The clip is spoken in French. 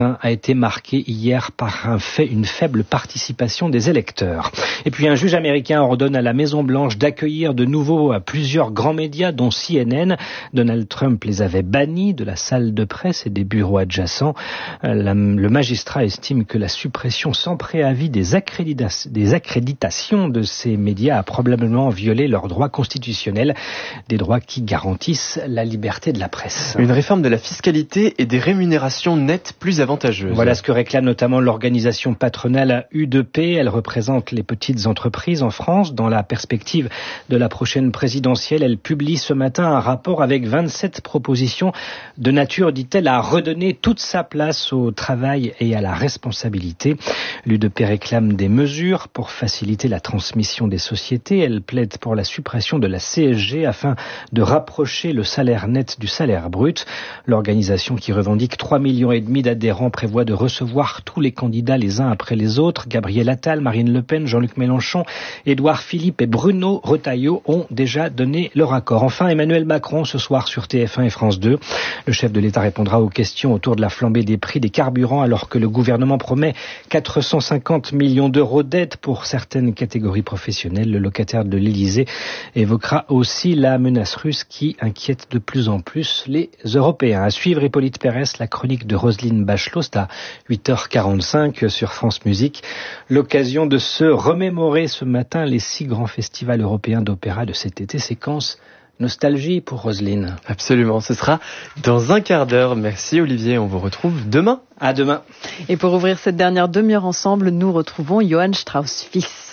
a été marqué hier par une faible participation des électeurs. Et puis un juge américain ordonne à la Maison-Blanche d'accueillir de nouveau plusieurs grands médias, dont CNN. Donald Trump les avait bannis de la salle de presse et des bureaux adjacents. Le magistrat estime que la suppression sans préavis des accréditations de ces médias a probablement violé leurs droits constitutionnels, des droits qui garantissent la liberté de la presse. Une réforme de la fiscalité et des rémunérations nettes plus avantageuses. Voilà ce que réclame notamment l'organisation patronale U2P. Elle représente les petites entreprises en France. Dans la perspective de la prochaine présidentielle, elle publie ce matin un rapport avec 27 propositions de nature, dit-elle, à redonner toute sa place au travail et à la responsabilité. L'U2P réclame des mesures pour faciliter la transmission des sociétés. Elle plaide pour la suppression de la CSG afin de rapprocher le salaire net du salaire brut. L'organisation, qui revendique 3,5 millions d'adhérents, prévoit de recevoir tous les candidats les uns après les autres. Gabriel Attal, Marine Le Pen, Jean-Luc Mélenchon, Édouard Philippe et Bruno Retailleau ont déjà donné leur accord. Enfin, Emmanuel Macron ce soir sur TF1 et France 2. Le chef de l'État répondra aux questions autour de la flambée des prix des carburants alors que le gouvernement promet 450 millions d'euros d'aide pour certaines catégories professionnelles. Le locataire de l'Élysée évoquera aussi la menace russe qui inquiète de plus en plus les Européens. À suivre, Hippolyte Pérès, la chronique de Roselyne Bachelot, c'est à 8h45 sur France Musique. L'occasion de se remémorer ce matin les 6 grands festivals européens d'opéra de cet été. Séquence nostalgie pour Roselyne. Absolument, ce sera dans un quart d'heure. Merci Olivier, on vous retrouve demain. À demain. Et pour ouvrir cette dernière demi-heure ensemble, nous retrouvons Johann Strauss fils.